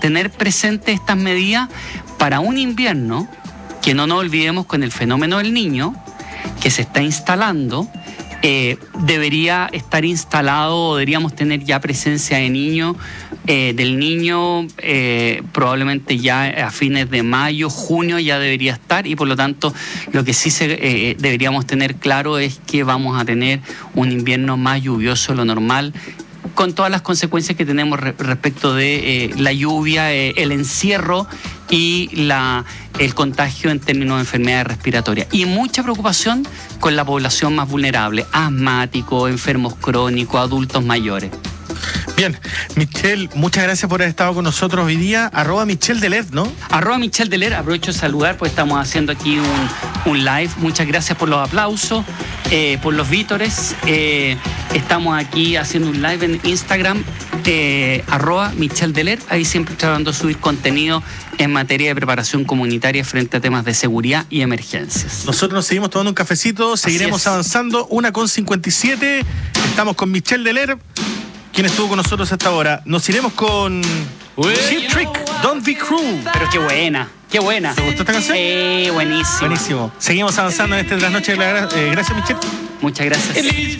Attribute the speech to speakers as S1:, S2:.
S1: tener presente estas medidas para un invierno que no nos olvidemos con el fenómeno del Niño que se está instalando. Debería estar instalado, deberíamos tener ya presencia de del niño probablemente ya a fines de mayo, junio ya debería estar, y por lo tanto lo que sí deberíamos tener claro es que vamos a tener un invierno más lluvioso de lo normal, con todas las consecuencias que tenemos respecto de la lluvia, el encierro y el contagio en términos de enfermedades respiratorias. Y mucha preocupación con la población más vulnerable, asmáticos, enfermos crónicos, adultos mayores.
S2: Bien, Michelle, muchas gracias por haber estado con nosotros hoy día. @MichelleDeler, ¿no?
S1: @MichelleDeler, aprovecho de saludar, pues estamos haciendo aquí un live. Muchas gracias por los aplausos, por los vítores. Estamos aquí haciendo un live en Instagram, @MichelleDeler, ahí siempre tratando de subir contenido en materia de preparación comunitaria frente a temas de seguridad y emergencias.
S2: Nosotros nos seguimos tomando un cafecito, seguiremos avanzando, 1:57, estamos con Michelle Deler, quien estuvo con nosotros hasta ahora. Nos iremos con Cheap Trick, Don't Be Cruel.
S1: Pero qué buena, qué buena.
S2: ¿Te gustó esta canción?
S1: Buenísimo.
S2: Buenísimo. Seguimos avanzando en este Trasnoche de la Gracia. Gracias, Michelle.
S1: Muchas gracias.